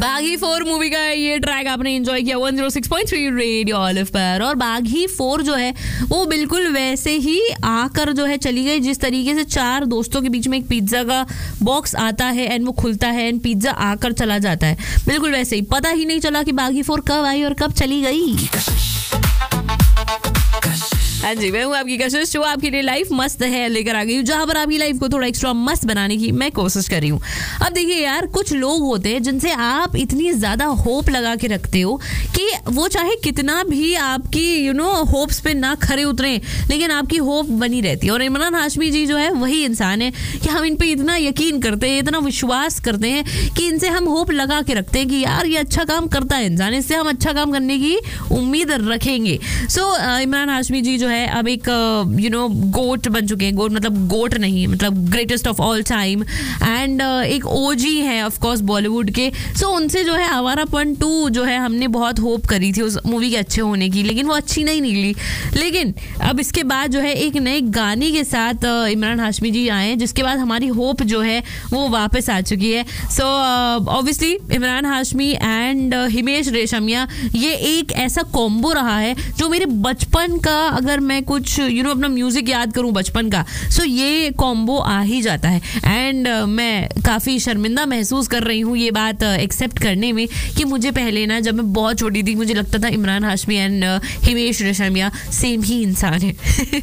बागी 4 मूवी का ये ट्रैक आपने एंजॉय किया 106.3 रेडियो ऑलिव पर। और बागी 4 जो है वो बिल्कुल वैसे ही आकर जो है चली गई जिस तरीके से 4 दोस्तों के बीच में एक पिज्जा का बॉक्स आता है एंड वो खुलता है एंड पिज्जा आकर चला जाता है, बिल्कुल वैसे ही पता ही नहीं चला कि बागी 4 कब आई और कब चली गई। हाँ जी, मैं हूँ आपकी कशिश जो आपके लिए लाइफ मस्त है लेकर आ गई हूँ, जहाँ पर आपकी लाइफ को थोड़ा एक्स्ट्रा मस्त बनाने की मैं कोशिश कर रही हूँ। अब देखिए यार, कुछ लोग होते हैं जिनसे आप इतनी ज़्यादा होप लगा के रखते हो कि वो चाहे कितना भी आपकी होप्स पे ना खरे उतरे लेकिन आपकी होप बनी रहती है। और इमरान हाशमी जी जो है वही इंसान है कि हम इन पर इतना यकीन करते हैं, इतना विश्वास करते हैं कि इनसे हम होप लगा के रखते हैं कि यार ये अच्छा काम करता है इंसान, इससे हम अच्छा काम करने की उम्मीद रखेंगे। सो इमरान हाशमी जी जो है अब एक गोट बन चुके हैं। गोट मतलब गोट नहीं, मतलब greatest of all time and एक ओजी है ऑफ कोर्स बॉलीवुड के। सो उनसे जो है आवारापन 2 जो है हमने बहुत होप करी थी उस मूवी के अच्छे होने की, लेकिन वो अच्छी नहीं निकली। लेकिन अब इसके बाद जो है एक नए गाने के साथ इमरान हाशमी जी आए हैं जिसके बाद हमारी होप जो है वो वापस आ चुकी है। So obviously Imran Hashmi and Himesh Reshammiya ये एक ऐसा कॉम्बो रहा है जो मेरे बचपन का, अगर मैं कुछ अपना म्यूजिक याद करूं बचपन का, सो ये कॉम्बो आ ही जाता है। एंड मैं काफ़ी शर्मिंदा महसूस कर रही हूँ ये बात एक्सेप्ट करने में कि मुझे पहले ना जब मैं बहुत छोटी थी मुझे लगता था इमरान हाशमी एंड हिमेश रेशमिया सेम ही इंसान है।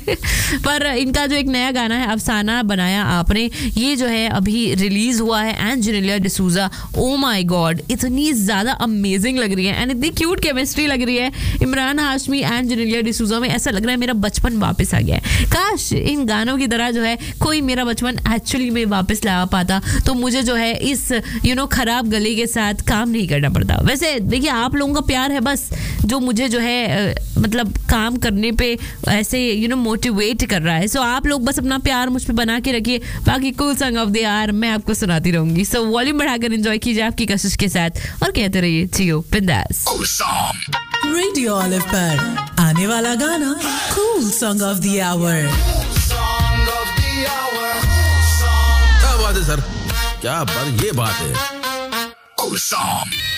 पर इनका जो एक नया गाना है अफसाना बनाया आपने, ये जो है अभी रिलीज हुआ है and Genelia D'Souza, oh my God इतनी ज़्यादा अमेजिंग लग रही है एंड इतनी क्यूट केमिस्ट्री लग रही है इमरान हाशमी एंड जेनेलिया डिसूजा में। ऐसा लग रहा है मेरा बचपन वापस आ गया है। काश इन गानों की तरह जो है कोई मेरा बचपन एक्चुअली में वापस ला पाता तो मुझे जो है इस खराब गले के साथ काम नहीं करना पड़ता। वैसे देखिए आप लोगों का प्यार है बस जो मुझे जो है मतलब काम करने पे ऐसे मोटिवेट कर रहा है। सो आप लोग बस अपना प्यार मुझ पे बना के रखिए, बाकी cool song of the year मैं आपको सुनाती रहूंगी। सो वॉल्यूम बढ़ाकर एंजॉय कीजिए आपकी कशिश के साथ और कहते रहिए जियो बिंदास। रेडियो ऑलिव पर आने वाला गाना cool song of the our. क्या बात है सर, क्या बात, ये बात है।